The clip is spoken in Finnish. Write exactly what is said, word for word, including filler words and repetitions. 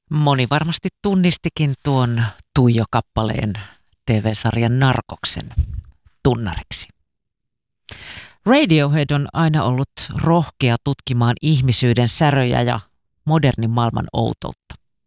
Moni varmasti tunnistikin tuon Tuijo-kappaleen T V-sarjan Narcoksen tunnariksi. Radiohead on aina ollut rohkea tutkimaan ihmisyyden säröjä ja modernin maailman outoutta.